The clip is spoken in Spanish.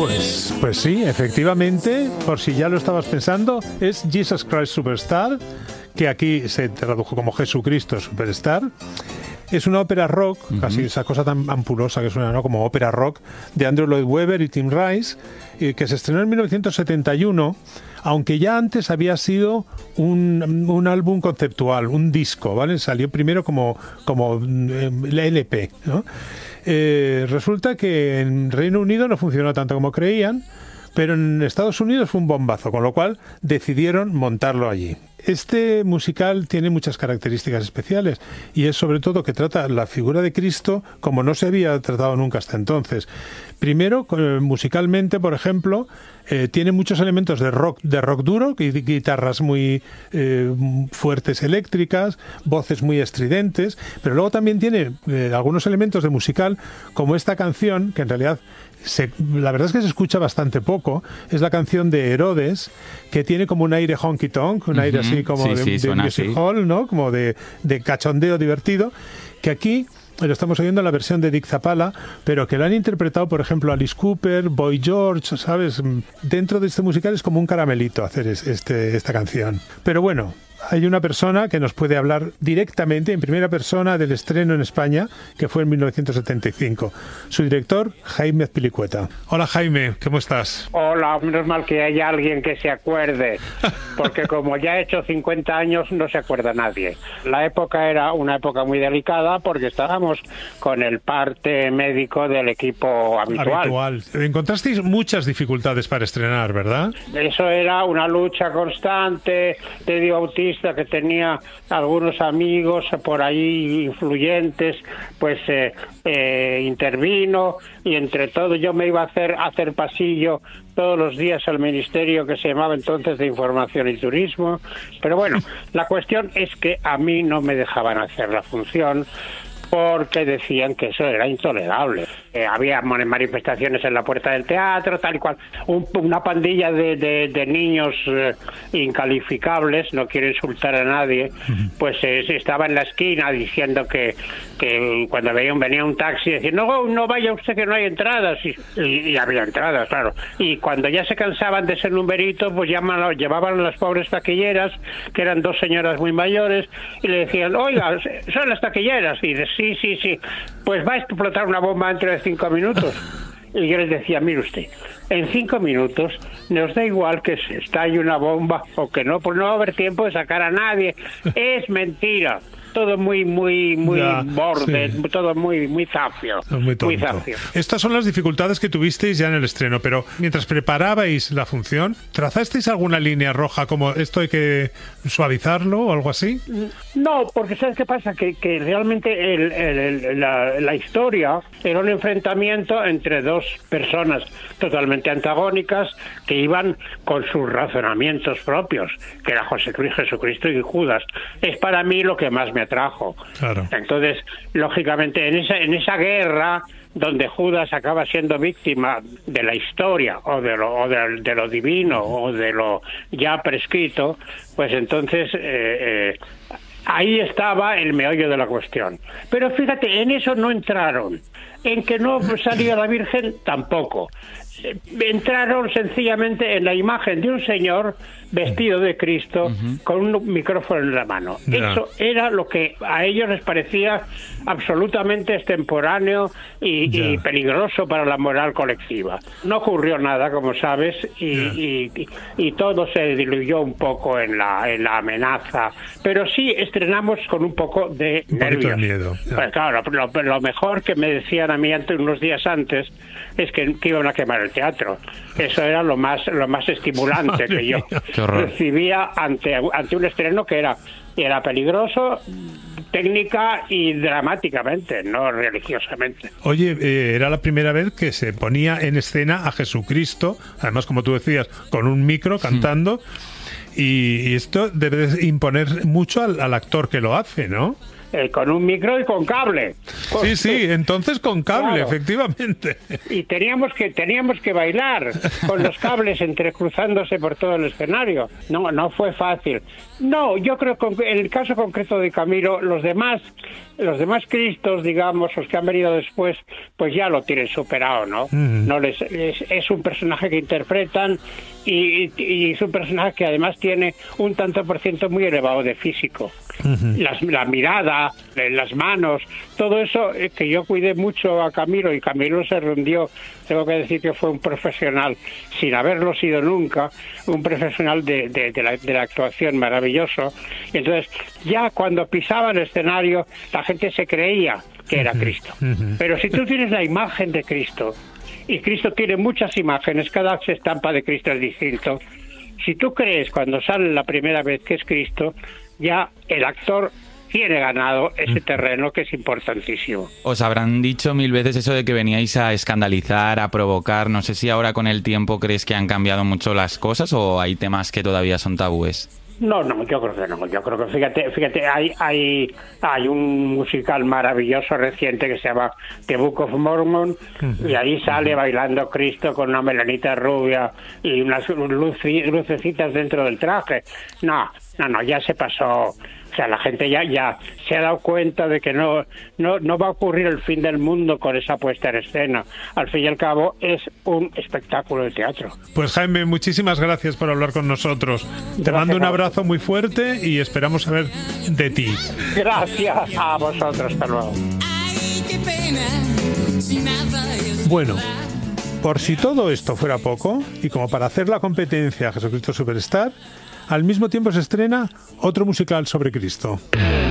Pues sí, efectivamente, por si ya lo estabas pensando, es Jesus Christ Superstar, que aquí se tradujo como Jesucristo Superstar. Es una ópera rock, casi esa cosa tan ampulosa que suena, ¿no? Como ópera rock, de Andrew Lloyd Webber y Tim Rice, que se estrenó en 1971, aunque ya antes había sido un álbum conceptual, un disco, ¿vale? Salió primero como la LP, ¿no? Resulta que en Reino Unido no funcionó tanto como creían, pero en Estados Unidos fue un bombazo, con lo cual decidieron montarlo allí. Este musical tiene muchas características especiales y es sobre todo que trata la figura de Cristo como no se había tratado nunca hasta entonces. Primero, musicalmente, por ejemplo, tiene muchos elementos de rock duro, guitarras muy fuertes eléctricas, voces muy estridentes, pero luego también tiene algunos elementos de musical, como esta canción, que en realidad la verdad es que se escucha bastante poco. Es la canción de Herodes, que tiene como un aire honky tonk, un aire así como de music hall, ¿no? Como de cachondeo divertido, que aquí lo estamos oyendo en la versión de Dick Zapala, pero que lo han interpretado, por ejemplo, Alice Cooper, Boy George, ¿sabes? Dentro de este musical es como un caramelito hacer esta canción. Pero bueno, hay una persona que nos puede hablar directamente, en primera persona, del estreno en España, que fue en 1975. Su director, Jaime Azpilicueta. Hola, Jaime, ¿cómo estás? Hola, menos mal que haya alguien que se acuerde, porque como ya he hecho 50 años, no se acuerda nadie. La época era una época muy delicada porque estábamos con el parte médico del equipo habitual. Encontrasteis muchas dificultades para estrenar, ¿verdad? Eso era una lucha constante. Te digo, autista, que tenía algunos amigos por ahí influyentes, pues intervino, y entre todo yo me iba a hacer pasillo todos los días al ministerio, que se llamaba entonces de Información y Turismo. Pero bueno, la cuestión es que a mí no me dejaban hacer la función porque decían que eso era intolerable. Había manifestaciones en la puerta del teatro, tal y cual. Una pandilla de niños incalificables, no quiero insultar a nadie, pues estaba en la esquina diciendo que cuando venía un taxi, decía, no vaya usted, que no hay entradas. Y había entradas, claro. Y cuando ya se cansaban de ese numerito, pues llevaban a las pobres taquilleras, que eran dos señoras muy mayores, y le decían, oiga, son las taquilleras. Y dice, sí, pues va a explotar una bomba dentro de 5 minutos. Y yo les decía, mire usted, en 5 minutos nos da igual que se estalle una bomba o que no, pues no va a haber tiempo de sacar a nadie. Es mentira. Todo muy borde, sí. Todo muy zafio. Muy zafio. Estas son las dificultades que tuvisteis ya en el estreno, pero mientras preparabais la función, ¿trazasteis alguna línea roja como esto hay que suavizarlo o algo así? No, porque ¿sabes qué pasa? Que realmente la historia era un enfrentamiento entre dos personas totalmente antagónicas que iban con sus razonamientos propios, que era Jesucristo y Judas. Es para mí lo que más me atrajo. Claro. Entonces, lógicamente, en esa guerra donde Judas acaba siendo víctima de la historia o de lo divino o de lo ya prescrito, pues entonces ahí estaba el meollo de la cuestión. Pero fíjate, en eso no entraron. En que no salía la Virgen, tampoco. Entraron sencillamente en la imagen de un señor vestido de Cristo con un micrófono en la mano. Eso era lo que a ellos les parecía absolutamente extemporáneo y peligroso para la moral colectiva. No ocurrió nada, como sabes, y todo se diluyó un poco en la amenaza, pero sí estrenamos con un poco de nervios. Miedo. Pues claro, lo mejor que me decían a mí unos días antes es que iban a quemar el teatro. Eso era lo más estimulante que yo recibía ante un estreno que era peligroso técnica y dramáticamente, no religiosamente. Oye, era la primera vez que se ponía en escena a Jesucristo, además, como tú decías, con un micro cantando, y esto debe imponer mucho al actor que lo hace, ¿no? con un micro y con cable. Sí, entonces con cable, claro. Efectivamente. Y teníamos que bailar con los cables entrecruzándose por todo el escenario. No fue fácil. No, yo creo que en el caso concreto de Camilo, los demás Cristos, digamos, los que han venido después, pues ya lo tienen superado, ¿no? No es un personaje que interpretan y es un personaje que además tiene un tanto por ciento muy elevado de físico. La mirada, las manos, todo eso que yo cuidé mucho a Camilo, y Camilo se rindió. Tengo que decir que fue un profesional, sin haberlo sido nunca, un profesional de la actuación maravilloso. Y entonces, ya cuando pisaba el escenario, la gente se creía que era Cristo. Pero si tú tienes la imagen de Cristo, y Cristo tiene muchas imágenes, cada estampa de Cristo es distinto, si tú crees cuando sale la primera vez que es Cristo, ya el actor tiene ganado ese terreno, que es importantísimo. Os habrán dicho 1000 veces eso de que veníais a escandalizar, a provocar. No sé si ahora con el tiempo crees que han cambiado mucho las cosas o hay temas que todavía son tabúes. No, yo creo que no. Yo creo que, fíjate, hay un musical maravilloso reciente que se llama The Book of Mormon, y ahí sale bailando Cristo con una melanita rubia y unas lucecitas dentro del traje. No, ya se pasó. O sea, la gente ya se ha dado cuenta de que no va a ocurrir el fin del mundo con esa puesta en escena. Al fin y al cabo, es un espectáculo de teatro. Pues Jaime, muchísimas gracias por hablar con nosotros. Te mando un abrazo muy fuerte y esperamos saber de ti. Gracias a vosotros. Hasta luego. Bueno, por si todo esto fuera poco, y como para hacer la competencia a Jesucristo Superstar, al mismo tiempo se estrena otro musical sobre Cristo.